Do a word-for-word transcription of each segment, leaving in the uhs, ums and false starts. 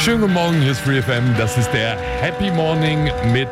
Schönen guten Morgen, hier ist Free F M. Das ist der Happy Morning mit,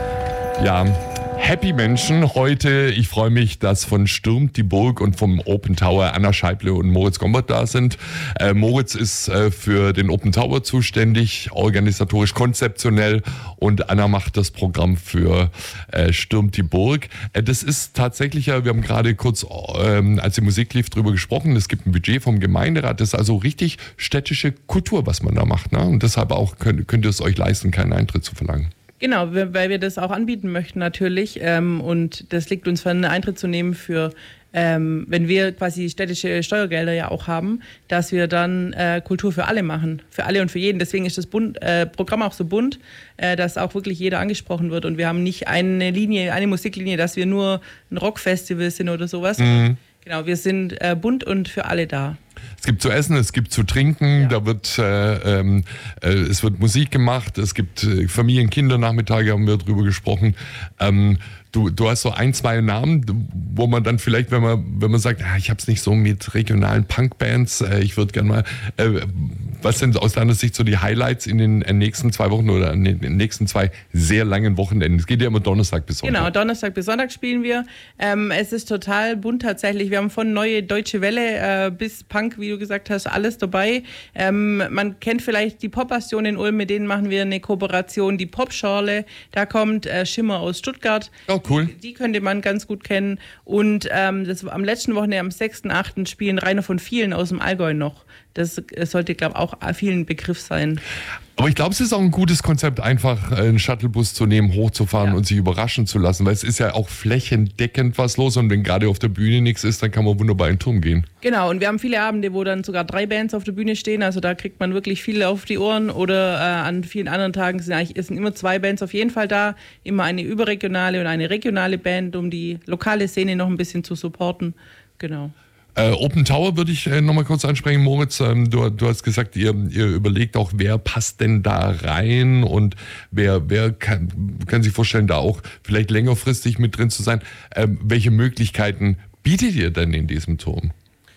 ja, Happy Menschen. Heute, ich freue mich, dass von Stürmt die Burg und vom Open Tower Anna Scheible und Moritz Gombert da sind. Äh, Moritz ist äh, für den Open Tower zuständig, organisatorisch, konzeptionell, und Anna macht das Programm für äh, Stürmt die Burg. Äh, das ist tatsächlich ja, wir haben gerade kurz, ähm, als die Musik lief, drüber gesprochen, es gibt ein Budget vom Gemeinderat, das ist also richtig städtische Kultur, was man da macht, ne? Und deshalb auch könnt, könnt ihr es euch leisten, keinen Eintritt zu verlangen. Genau, weil wir das auch anbieten möchten natürlich, ähm, und das liegt uns einen Eintritt zu nehmen für, ähm, wenn wir quasi städtische Steuergelder ja auch haben, dass wir dann äh, Kultur für alle machen, für alle und für jeden. Deswegen ist das bunt, äh, Programm auch so bunt, äh, dass auch wirklich jeder angesprochen wird, und wir haben nicht eine Linie, eine Musiklinie, dass wir nur ein Rockfestival sind oder sowas. Mhm. Genau, wir sind äh, bunt und für alle da. Es gibt zu essen, es gibt zu trinken, ja. Da wird, äh, äh, es wird Musik gemacht, es gibt äh, Familien-Kindernachmittage, haben wir drüber gesprochen. Ähm, du, du hast so ein, zwei Namen, wo man dann vielleicht, wenn man, wenn man sagt, ah, ich habe es nicht so mit regionalen Punkbands, äh, ich würde gerne mal, äh, was sind aus deiner Sicht so die Highlights in den nächsten zwei Wochen oder in den nächsten zwei sehr langen Wochenenden? Es geht ja immer Donnerstag bis Sonntag. Genau, Donnerstag bis Sonntag spielen wir. Ähm, es ist total bunt tatsächlich. Wir haben von Neue Deutsche Welle äh, bis Punk, wie du gesagt hast, alles dabei. Ähm, man kennt vielleicht die Pop-Bastion in Ulm, mit denen machen wir eine Kooperation, die Popschorle. Da kommt äh, Schimmer aus Stuttgart. Oh, cool. Die, die könnte man ganz gut kennen. Und ähm, das, am letzten Wochenende, am sechsten achten spielen Rainer von Vielen aus dem Allgäu noch. Das sollte, glaube ich, auch vielen Begriff sein. Aber ich glaube, es ist auch ein gutes Konzept, einfach einen Shuttlebus zu nehmen, hochzufahren, ja, und sich überraschen zu lassen, weil es ist ja auch flächendeckend was los, und wenn gerade auf der Bühne nichts ist, dann kann man wunderbar in den Turm gehen. Genau, und wir haben viele Abende, wo dann sogar drei Bands auf der Bühne stehen, also da kriegt man wirklich viel auf die Ohren, oder äh, an vielen anderen Tagen sind eigentlich sind immer zwei Bands auf jeden Fall da, immer eine überregionale und eine regionale Band, um die lokale Szene noch ein bisschen zu supporten. Genau. Äh, Open Tower würde ich äh, nochmal kurz ansprechen, Moritz. Ähm, du, du hast gesagt, ihr, ihr überlegt auch, wer passt denn da rein, und wer, wer kann, kann sich vorstellen, da auch vielleicht längerfristig mit drin zu sein. Ähm, welche Möglichkeiten bietet ihr denn in diesem Turm?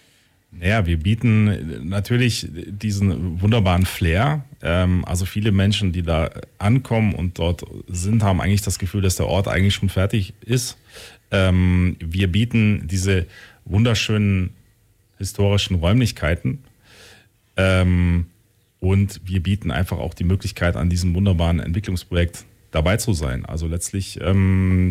Naja, wir bieten natürlich diesen wunderbaren Flair. Ähm, also viele Menschen, die da ankommen und dort sind, haben eigentlich das Gefühl, dass der Ort eigentlich schon fertig ist. Ähm, wir bieten diese wunderschönen historischen Räumlichkeiten, ähm, und wir bieten einfach auch die Möglichkeit, an diesem wunderbaren Entwicklungsprojekt dabei zu sein. Also letztlich ähm,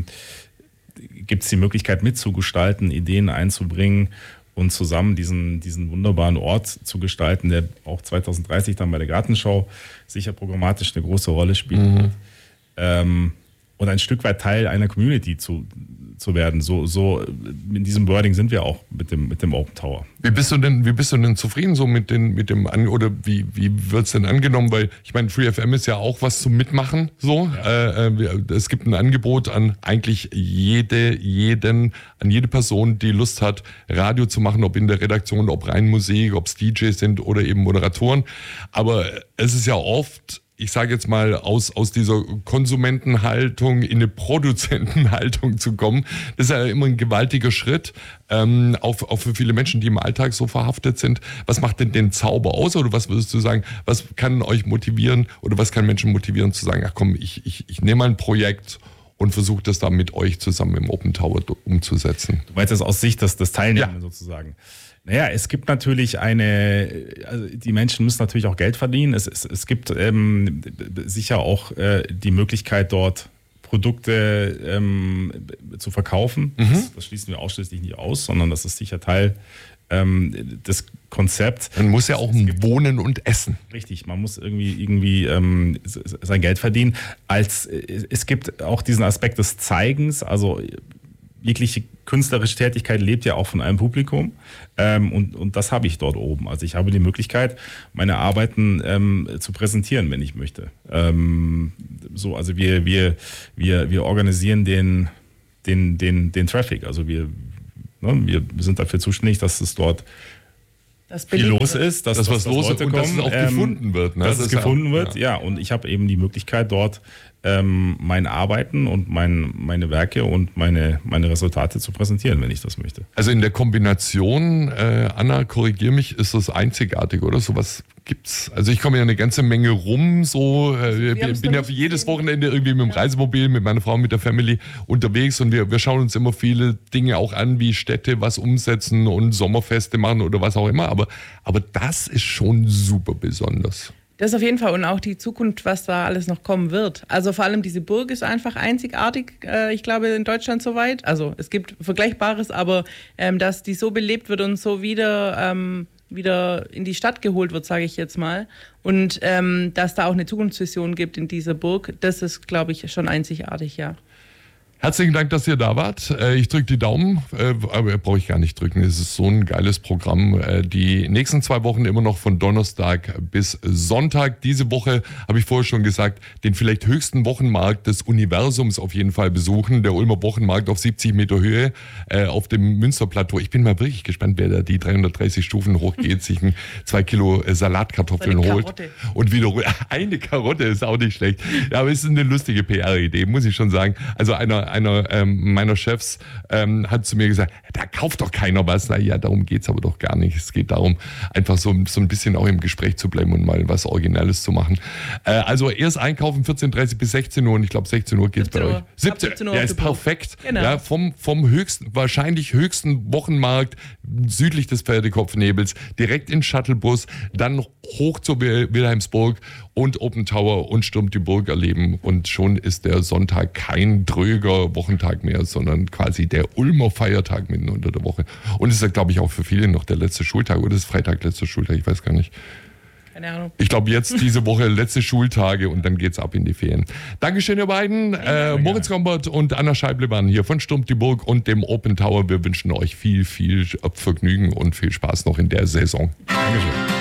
gibt es die Möglichkeit mitzugestalten, Ideen einzubringen und zusammen diesen, diesen wunderbaren Ort zu gestalten, der auch zwanzig dreißig dann bei der Gartenschau sicher programmatisch eine große Rolle spielen wird. Mhm. Ähm, und ein Stück weit Teil einer Community zu, zu werden. So, so in diesem Wording sind wir auch mit dem, mit dem Open Tower. Wie bist du denn, wie bist du denn zufrieden so mit, den, mit dem, oder wie, wie wird es denn angenommen? Weil ich meine, Free F M ist ja auch was zum Mitmachen. So. Ja. Äh, es gibt ein Angebot an eigentlich jede, jeden, an jede Person, die Lust hat, Radio zu machen, ob in der Redaktion, ob rein Musik, ob es D Js sind oder eben Moderatoren. Aber es ist ja oft, ich sage jetzt mal, aus, aus dieser Konsumentenhaltung in eine Produzentenhaltung zu kommen, das ist ja immer ein gewaltiger Schritt, ähm, auch, auch für viele Menschen, die im Alltag so verhaftet sind. Was macht denn den Zauber aus, oder was würdest du sagen, was kann euch motivieren, oder was kann Menschen motivieren zu sagen, ach komm, ich, ich, ich nehme mal ein Projekt und versuche das dann mit euch zusammen im Open Tower umzusetzen? Du meinst das aus Sicht des, des Teilnehmenden, ja, sozusagen? Naja, es gibt natürlich eine, also die Menschen müssen natürlich auch Geld verdienen. Es, es, es gibt ähm, sicher auch äh, die Möglichkeit, dort Produkte ähm, zu verkaufen. Mhm. Das, das schließen wir ausschließlich nicht aus, sondern das ist sicher Teil ähm, des Konzepts. Man muss ja auch wohnen und essen. Richtig, man muss irgendwie, irgendwie ähm, sein Geld verdienen. Als, es gibt auch diesen Aspekt des Zeigens, also jegliche künstlerische Tätigkeit lebt ja auch von einem Publikum, ähm, und, und das habe ich dort oben. Also ich habe die Möglichkeit, meine Arbeiten ähm, zu präsentieren, wenn ich möchte. Ähm, so, also wir, wir, wir, wir organisieren den, den, den, den Traffic. Also wir, ne, wir sind dafür zuständig, dass es dort das viel los ist, dass, das, was dass los Leute und kommen, dass es auch ähm, gefunden wird. Ne? Dass das es gefunden ja, wird, ja. ja. Und ich habe eben die Möglichkeit, dort ähm, mein Arbeiten und mein, meine Werke und meine, meine Resultate zu präsentieren, wenn ich das möchte. Also in der Kombination, äh, Anna, korrigier mich, ist das einzigartig, oder? Sowas gibt's. Also ich komme ja eine ganze Menge rum, so äh, bin, bin ja jedes Wochenende irgendwie mit dem Reisemobil, mit meiner Frau, mit der Family unterwegs und wir, wir schauen uns immer viele Dinge auch an, wie Städte was umsetzen und Sommerfeste machen oder was auch immer. Aber, aber das ist schon super besonders. Das auf jeden Fall und auch die Zukunft, was da alles noch kommen wird. Also vor allem diese Burg ist einfach einzigartig, äh, ich glaube in Deutschland soweit. Also es gibt Vergleichbares, aber ähm, dass die so belebt wird und so wieder, ähm, wieder in die Stadt geholt wird, sage ich jetzt mal. Und ähm, dass da auch eine Zukunftsvision gibt in dieser Burg, das ist, glaube ich, schon einzigartig, ja. Herzlichen Dank, dass ihr da wart. Ich drücke die Daumen, aber brauche ich gar nicht drücken. Es ist so ein geiles Programm. Die nächsten zwei Wochen immer noch von Donnerstag bis Sonntag. Diese Woche, habe ich vorher schon gesagt, den vielleicht höchsten Wochenmarkt des Universums auf jeden Fall besuchen. Der Ulmer Wochenmarkt auf siebzig Meter Höhe auf dem Münsterplateau. Ich bin mal wirklich gespannt, wer da die dreihundertdreißig Stufen hochgeht, sich ein zwei Kilo Salatkartoffeln holt. Und wieder eine Karotte ist auch nicht schlecht. Ja, aber es ist eine lustige P R-Idee, muss ich schon sagen. Also einer Einer ähm, meiner Chefs ähm, hat zu mir gesagt, da kauft doch keiner was. Na ja, darum geht's aber doch gar nicht. Es geht darum, einfach so, so ein bisschen auch im Gespräch zu bleiben und mal was Originelles zu machen. Äh, also erst einkaufen vierzehn Uhr dreißig bis sechzehn Uhr und ich glaube sechzehn Uhr geht's bei euch. siebzehn, siebzehn Uhr, ja, ist perfekt. Genau. Ja, vom, vom höchsten, wahrscheinlich höchsten Wochenmarkt südlich des Pferdekopfnebels, direkt in Shuttlebus, dann hoch zur Wilhelmsburg und Open Tower und stürmt die Burg erleben. Und schon ist der Sonntag kein dröger Wochentag mehr, sondern quasi der Ulmer Feiertag mitten unter der Woche. Und es ist, glaube ich, auch für viele noch der letzte Schultag oder ist Freitag letzter Schultag, ich weiß gar nicht. Keine Ahnung. Ich glaube, jetzt diese Woche letzte Schultage und dann geht's ab in die Ferien. Dankeschön, ihr beiden. Äh, Moritz Gombert und Anna Scheible waren hier von Stürmt die Burg und dem Open Tower. Wir wünschen euch viel, viel Vergnügen und viel Spaß noch in der Saison. Dankeschön.